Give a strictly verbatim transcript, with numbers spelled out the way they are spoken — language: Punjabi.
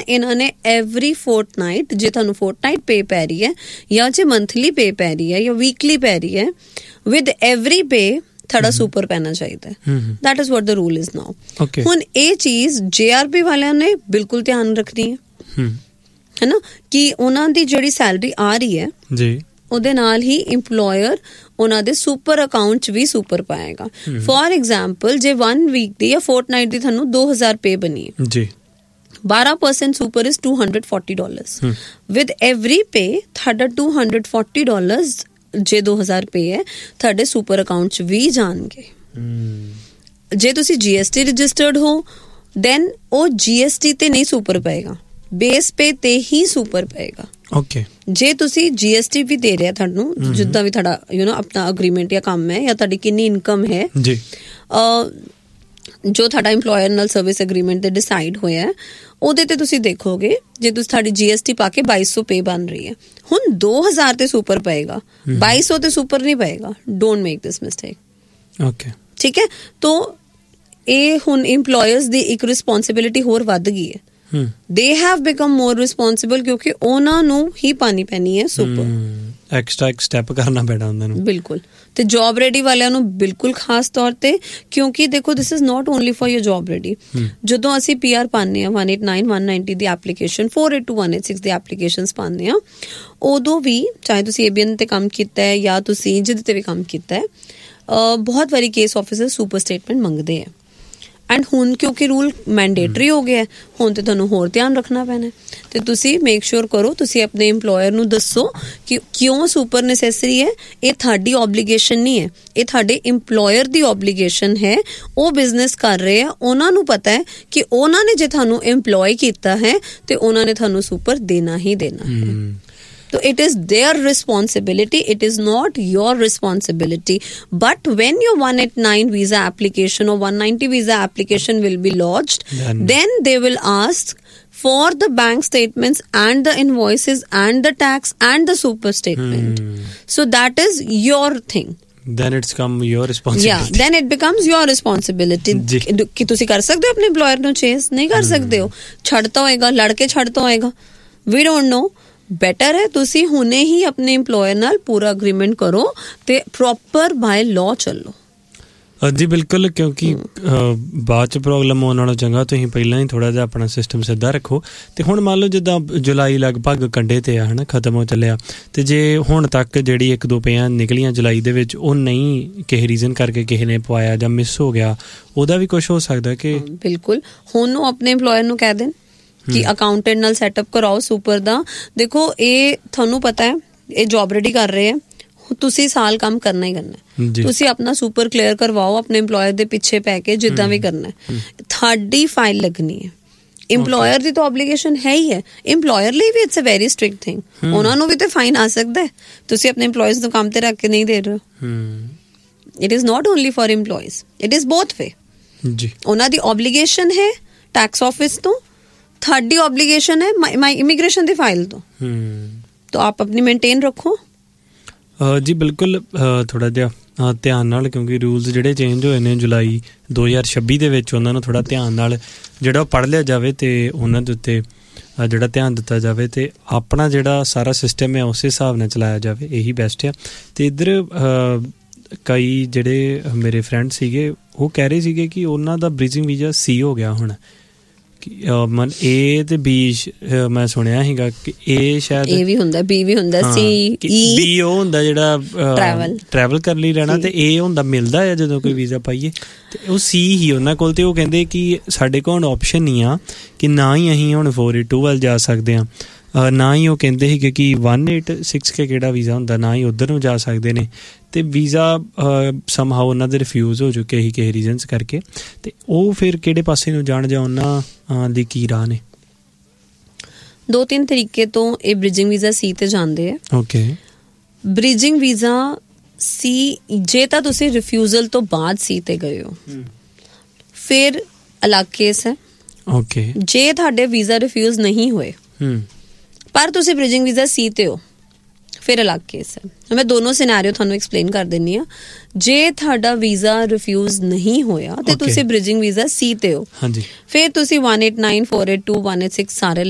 ਇਹਨਾਂ ਨੇ ਐਵਰੀ ਫੋਰਟਨਾਈਟ, ਜੇ ਤੁਹਾਨੂੰ ਫੋਰਟਨਾਈਟ ਪੇ ਪੈ ਰਹੀ ਹੈ ਜਾਂ ਜੇ ਮੰਥਲੀ ਪੇ ਪੈ ਰਹੀ ਹੈ ਜਾਂ ਵੀਕਲੀ ਪੈ ਰਹੀ ਹੈ, ਵਿਦ ਐਵਰੀ ਪੇ ਤੁਹਾਡਾ ਸੁਪਰ ਪੈਣਾ ਚਾਹੀਦਾ ਹੈ। That is what the rule is now. ਹੁਣ ਇਹ ਚੀਜ਼ ਜੇ ਆਰ ਪੀ ਵਾਲਿਆਂ ਨੇ ਬਿਲਕੁਲ ਧਿਆਨ ਰੱਖਣੀ ਹੈ, ਹੈ ਨਾ, ਕਿ ਉਹਨਾਂ ਦੀ ਜਿਹੜੀ ਸੈਲਰੀ ਆ ਰਹੀ ਹੈ ਜੀ ਉਹਦੇ ਨਾਲ ਹੀ ਇੰਪਲੋਇਰ ਉਹਨਾਂ ਦੇ ਸੁਪਰ ਅਕਾਊਂਟ 'ਚ ਵੀ ਸੁਪਰ ਪਾਏਗਾ। ਫੋਰ ਐਗਜ਼ਾਮਪਲ, ਜੇ ਵਨ ਵੀਕ ਦੀ ਜਾਂ ਫੋਰਟਨਾਈਟ ਦੀ ਤੁਹਾਨੂੰ ਦੋ ਹਜ਼ਾਰ ਪੇ ਬਣੀ ਹੈ ਜੀ, ਬਾਰਾਂ percent super is two hundred forty dollars. With every ਪੇ ਤੁਹਾਡਾ ਟੂ ਹੰਡਰਡ ਫੋਰਟੀ ਡਾਲਰਸ ਜੇ ਦੋ ਹਜ਼ਾਰ ਪੇ ਹੈ ਤੁਹਾਡੇ ਸੁਪਰ ਅਕਾਊਂਟ 'ਚ ਵੀ ਜਾਣਗੇ। ਜੇ ਤੁਸੀਂ ਜੀ ਐਸ ਟੀ ਰਜਿਸਟਰਡ ਹੋ ਦੈਨ ਉਹ ਜੀ ਐਸ ਟੀ ਤੇ ਨਹੀਂ ਸੁਪਰ ਪਏਗਾ, ਬੇਸ ਪੇ ਤੇ ਹੀ ਸੁਪਰ ਪਏਗਾ। ਓਕੇ, ਜੇ ਤੁਸੀਂ ਜੀ ਐਸ ਟੀ ਵੀ ਦੇ ਰਿਹਾ ਤੁਹਾਨੂੰ, ਜਿੱਦਾਂ ਵੀ ਤੁਹਾਡਾ ਯੂ ਨੋ ਆਪਣਾ ਅਗਰੀਮੈਂਟ ਜਾਂ ਕੰਮ ਹੈ ਜਾਂ ਤੁਹਾਡੀ ਕਿੰਨੀ ਇਨਕਮ ਹੈ ਜੀ, ਜੋ ਤੁਹਾਡਾ ਇੰਪਲੋਇਰ ਨਾਲ ਸਰਵਿਸ ਅਗਰੀਮੈਂਟ ਤੇ ਡਿਸਾਈਡ ਹੋਇਆ ਹੈ, ਉਹਦੇ ਤੇ ਤੁਸੀਂ ਦੇਖੋਗੇ ਜੇ ਤੁਸੀਂ ਤੁਹਾਡੀ ਜੀ ਐਸ ਟੀ ਪਾ ਕੇ ਬਾਈ ਸੌ ਪੇ ਬਣ ਰਹੀ ਹੈ, ਹੁਣ ਦੋ ਹਜ਼ਾਰ ਤੇ ਸੁਪਰ ਪਏਗਾ, ਬਾਈ ਸੌ ਤੇ ਸੁਪਰ ਨਹੀਂ ਪਏਗਾ। Don't make this mistake. Okay, ਠੀਕ ਹੈ। ਤੋ ਇਹ ਹੁਣ ਇੰਪਲੋਇਰਸ ਦੀ ਇੱਕ ਰਿਸਪੋਂਸਿਬਿਲਿਟੀ ਹੋਰ ਵੱਧ ਗਈ ਹੈ। They have become more responsible ਕਿਉਂਕਿ ਉਹਨਾਂ ਨੂੰ ਹੀ ਪਾਣੀ ਪੈਣੀ ਹੈ ਸੁਪਰ, ਐਕਸਟਰਾ ਇੱਕ ਸਟੈਪ ਕਰਨਾ ਪੈਣਾ ਉਹਨਾਂ ਨੂੰ। ਬਿਲਕੁਲ, ਤੇ ਜੌਬ ਰੈਡੀ ਵਾਲਿਆਂ ਨੂੰ ਬਿਲਕੁਲ ਖਾਸ ਤੌਰ ਤੇ, ਕਿਉਂਕਿ ਦੇਖੋ this is not only for your job ready. ਜਦੋਂ ਅਸੀਂ ਪੀ ਆਰ ਪਾਉਂਦੇ ਹਾਂ one eight nine one ninety ਦੀ application, four eight two one eight six ਦੀ ਐਪਲੀਕੇਸ਼ਨਸ ਪਾਉਂਦੇ ਹਾਂ, ਉਦੋਂ ਵੀ ਚਾਹੇ ਤੁਸੀਂ ਏ ਬੀ ਐਨ ਤੇ ਕੰਮ ਕੀਤਾ ਹੈ ਜਾਂ ਤੁਸੀਂ ਜਿਹਦੇ ਤੇ ਵੀ ਕੰਮ ਕੀਤਾ ਹੈ, ਬਹੁਤ ਵਾਰੀ ਕੇਸ ਆਫਿਸਰ ਸੁਪਰ ਸਟੇਟਮੈਂਟ ਮੰਗਦੇ ਹੈ। ਐਂਡ ਹੁਣ ਕਿਉਂਕਿ ਰੂਲ ਮੈਂਡੇਟਰੀ ਹੋ ਗਿਆ, ਹੁਣ ਤੇ ਤੁਹਾਨੂੰ ਹੋਰ ਧਿਆਨ ਰੱਖਣਾ ਪੈਣਾ, ਤੇ ਤੁਸੀਂ ਮੇਕ ਸ਼ੋਰ ਕਰੋ, ਤੁਸੀਂ ਆਪਣੇ ਇੰਪਲੋਇਰ ਨੂੰ ਦੱਸੋ ਕਿ ਕਿਉਂ ਸੁਪਰ ਨੈਸੈਸਰੀ ਹੈ। ਇਹ ਤੁਹਾਡੀ ਓਬਲੀਗੇਸ਼ਨ ਨਹੀਂ ਹੈ, ਇਹ ਤੁਹਾਡੇ ਇੰਪਲੋਇਰ ਦੀ ਓਬਲੀਗੇਸ਼ਨ ਹੈ। ਉਹ ਬਿਜ਼ਨਸ ਕਰ ਰਹੇ ਆ, ਉਹਨਾਂ ਨੂੰ ਪਤਾ ਹੈ ਕਿ ਉਹਨਾਂ ਨੇ ਜੇ ਤੁਹਾਨੂੰ ਇੰਪਲੋਏ ਕੀਤਾ ਹੈ ਤੇ ਉਹਨਾਂ ਨੇ ਤੁਹਾਨੂੰ ਸੁਪਰ ਦੇਣਾ ਹੀ ਦੇਣਾ ਹੈ। So it is their responsibility, it is not your responsibility. But when your one eighty-nine visa application or one ninety visa application will be lodged, then, then they will ask for the bank statements and the invoices and the tax and the super statement. Hmm. So that is your thing. Then it's come your responsibility. Yeah, then it becomes your responsibility. ਕਿ ਤੁਸੀਂ ਕਰ ਸਕਦੇ ਹੋ ਆਪਣੇ employer ਨੂੰ chase? ਨਹੀਂ ਕਰ ਸਕਦੇ ਹੋ, ਛੱਡਤਾ ਹੋਏਗਾ, ਲੜ ਕੇ ਛੱਡਤਾ ਹੋਏਗਾ, we don't know. ਬੈਟਰ ਹੈ ਤੁਸੀਂ ਹੁਣੇ ਹੀ ਆਪਣੇ ਇੰਪਲੋਇਰ ਨਾਲ ਪੂਰਾ ਅਗਰੀਮੈਂਟ ਕਰੋ ਤੇ ਪ੍ਰੋਪਰ ਬਾਏ ਲਾਅ ਚੱਲੋ। ਜੀ ਬਿਲਕੁਲ, ਕਿਉਂਕਿ ਬਾਅਦ 'ਚ ਪ੍ਰੋਬਲਮ ਆਉਣ ਨਾਲੋਂ ਚੰਗਾ ਤੁਸੀਂ ਪਹਿਲਾਂ ਹੀ ਥੋੜ੍ਹਾ ਜਿਹਾ ਆਪਣਾ ਸਿਸਟਮ ਸਿੱਧਾ ਰੱਖੋ। ਅਤੇ ਹੁਣ ਮੰਨ ਲਓ ਜਿੱਦਾਂ ਜੁਲਾਈ ਲਗਭਗ ਕੰਢੇ 'ਤੇ ਆ, ਹੈ ਨਾ, ਖਤਮ ਹੋ ਚੱਲਿਆ, ਅਤੇ ਜੇ ਹੁਣ ਤੱਕ ਜਿਹੜੀ ਇੱਕ ਦੋ ਪੇਆਂ ਨਿਕਲੀਆਂ ਜੁਲਾਈ ਦੇ ਵਿੱਚ ਉਹ ਨਹੀਂ ਕਿਸੇ ਰੀਜ਼ਨ ਕਰਕੇ ਕਿਸੇ ਨੇ ਪਵਾਇਆ ਜਾਂ ਮਿਸ ਹੋ ਗਿਆ, ਉਹਦਾ ਵੀ ਕੁਛ ਹੋ ਸਕਦਾ ਕਿ ਬਿਲਕੁਲ ਹੁਣ ਉਹ ਆਪਣੇ ਇੰਪਲੋਇਰ ਨੂੰ ਕਹਿ ਦੇਣ ਕਿ ਅਕਾਊਂਟੈਂਟ ਨਾਲ ਸੈਟਅਪ ਕਰਾਓ ਸੁਪਰ ਦਾ। ਦੇਖੋ ਇਹ ਤੁਹਾਨੂੰ ਪਤਾ ਹੈ ਇਹ ਜੌਬ ਰੈਡੀ ਕਰ ਰਹੇ ਹੈ, ਤੁਸੀਂ ਸਾਲ ਕੰਮ ਕਰਨਾ ਹੀ ਕਰਨਾ, ਤੁਸੀਂ ਆਪਣਾ ਸੁਪਰ ਕਲੀਅਰ ਕਰਵਾਓ ਆਪਣੇ ਇੰਪਲੋਇਰ ਦੇ ਪਿੱਛੇ ਪੈ ਕੇ, ਜਿੱਦਾਂ ਵੀ ਕਰਨਾ, ਤੁਹਾਡੀ ਫਾਈਲ ਲੱਗਣੀ ਹੈ। ਇੰਪਲੋਇਰ ਦੀ ਤਾਂ ਓਬਲੀਗੇਸ਼ਨ ਹੈ ਹੀ ਹੈ, ਇੰਪਲੋਇਰ ਲਈ ਵੀ it's a very strict thing, ਉਹਨਾਂ ਨੂੰ ਵੀ ਤਾਂ ਫਾਈਨ ਆ ਸਕਦਾ ਹੈ, ਤੁਸੀਂ ਆਪਣੇ ਇੰਪਲੋਇਜ਼ ਨੂੰ ਕੰਮ ਤੇ ਰੱਖ ਕੇ ਨਹੀਂ ਦੇ ਰਹੇ ਹੋ। It is not only for employees, it is ਬੋਥ ਵੇ। ਉਹਨਾਂ ਦੀ ਓਬਲੀਗੇਸ਼ਨ ਹੈ ਟੈਕਸ ਆਫਿਸ ਤੋਂ, ਤੁਹਾਡੀ ਓਬਲੀਗੇਸ਼ਨ ਹੈ ਮਾਈ ਇਮੀਗ੍ਰੇਸ਼ਨ ਦੀ ਫਾਈਲ ਤੋਂ, ਤਾਂ ਆਪ ਆਪਣੀ ਮੇਨਟੇਨ ਰੱਖੋ। ਜੀ ਬਿਲਕੁਲ, ਥੋੜ੍ਹਾ ਜਿਹਾ ਧਿਆਨ ਨਾਲ, ਕਿਉਂਕਿ ਰੂਲਸ ਜਿਹੜੇ ਚੇਂਜ ਹੋਏ ਨੇ ਜੁਲਾਈ ਦੋ ਹਜ਼ਾਰ ਛੱਬੀ ਦੇ ਵਿੱਚ, ਉਹਨਾਂ ਨੂੰ ਥੋੜ੍ਹਾ ਧਿਆਨ ਨਾਲ ਜਿਹੜਾ ਉਹ ਪੜ੍ਹ ਲਿਆ ਜਾਵੇ ਅਤੇ ਉਹਨਾਂ ਦੇ ਉੱਤੇ ਜਿਹੜਾ ਧਿਆਨ ਦਿੱਤਾ ਜਾਵੇ ਅਤੇ ਆਪਣਾ ਜਿਹੜਾ ਸਾਰਾ ਸਿਸਟਮ ਹੈ ਉਸੇ ਹਿਸਾਬ ਨਾਲ ਚਲਾਇਆ ਜਾਵੇ, ਇਹੀ ਬੈਸਟ ਆ। ਅਤੇ ਇੱਧਰ ਕਈ ਜਿਹੜੇ ਮੇਰੇ ਫਰੈਂਡ ਸੀਗੇ ਉਹ ਕਹਿ ਰਹੇ ਸੀਗੇ ਕਿ ਉਹਨਾਂ ਦਾ ਬ੍ਰਿਜਿੰਗ ਵੀਜ਼ਾ ਸੀ ਹੋ ਗਿਆ ਹੁਣ। ਮਨ ਏ ਤੇ ਬੀ ਮੈਂ ਸੁਣਿਆ ਸੀਗਾ ਕਿ ਏ ਸ਼ਾਇਦ ਏ ਵੀ ਹੁੰਦਾ, ਬੀ ਵੀ ਹੁੰਦਾ, ਸੀ ਬੀ ਉਹ ਹੁੰਦਾ ਜਿਹੜਾ ਟਰੈਵਲ ਟਰੈਵਲ ਕਰਨ ਲਈ ਰਹਿਣਾ, ਤੇ ਏ ਹੁੰਦਾ ਮਿਲਦਾ ਆ ਜਦੋਂ ਕੋਈ ਵੀਜ਼ਾ ਪਾਈਏ, ਤੇ ਉਹ ਸੀ ਹੀ ਉਹਨਾਂ ਕੋਲ। ਤੇ ਉਹ ਕਹਿੰਦੇ ਕਿ ਸਾਡੇ ਕੋਲ ਹੁਣ ਆਪਸ਼ਨ ਨਹੀਂ ਆ ਕਿ ਨਾ ਹੀ ਅਸੀਂ ਹੁਣ ਫੋਰ ਏਟ ਟੂ ਵੱਲ ਜਾ ਸਕਦੇ ਹਾਂ, ਨਾ ਹੀ ਉਹ ਕਹਿੰਦੇ ਸੀਗੇ ਕਿ ਵਨ ਏਟ ਸਿਕਸ ਕੇ ਕਿਹੜਾ ਵੀਜ਼ਾ ਹੁੰਦਾ, ਨਾ ਹੀ ਉੱਧਰ ਨੂੰ ਜਾ ਸਕਦੇ ਨੇ। ਅਤੇ ਵੀਜ਼ਾ ਸਮਹਾਓ ਉਹਨਾਂ ਦੇ ਰਿਫਿਊਜ਼ ਹੋ ਚੁੱਕੇ ਸੀ ਕਿਸੇ ਰੀਜ਼ਨਸ ਕਰਕੇ, ਅਤੇ ਉਹ ਫਿਰ ਕਿਹੜੇ ਪਾਸੇ ਨੂੰ ਜਾਣ ਜਾਂ ਉਹਨਾਂ ਦੀ ਕੀ ਰਾਹ ਨੇ? ਦੋ ਤਿੰਨ ਤਰੀਕੇ ਤੋਂ ਇਹ ਬ੍ਰਿਜਿੰਗ ਵੀਜ਼ਾ ਸੀ ਤੇ ਜਾਂਦੇ ਆ। ਓਕੇ, ਬ੍ਰਿਜਿੰਗ ਵੀਜ਼ਾ ਸੀ ਜੇ ਤਾਂ ਤੁਸੀਂ ਰਿਫਿਊਜ਼ਲ ਤੋਂ ਬਾਅਦ ਸੀ ਤੇ ਗਏ ਹੋ ਫਿਰ ਅਲੱਗ ਕੇਸ ਹੈ। ਓਕੇ, ਜੇ ਤੁਹਾਡੇ ਵੀਜ਼ਾ ਰਿਫਿਊਜ਼ ਨਹੀਂ ਹੋਏ ਪਰ ਤੁਸੀਂ ਬ੍ਰਿਜਿੰਗ ਵੀਜ਼ਾ ਸੀ ਤੇ ਹੋ ਫਿਰ ਅਲੱਗ ਕੇਸ ਹੈ। ਮੈਂ ਦੋਨੋਂ ਸਿਨੈਰੀਓ ਤੁਹਾਨੂੰ ਐਕਸਪਲੇਨ ਕਰ ਦਿੰਦੀ ਹਾਂ। ਜੇ ਤੁਹਾਡਾ ਵੀਜ਼ਾ ਰਿਫਿਊਜ਼ ਨਹੀਂ ਹੋਇਆ ਤੇ ਤੁਸੀਂ ਬ੍ਰਿਜਿੰਗ ਵੀਜ਼ਾ ਸੀ ਤੇ ਹੋ, ਫਿਰ ਤੁਸੀਂ one eight nine four eight two one eight six ਸਾਰੇ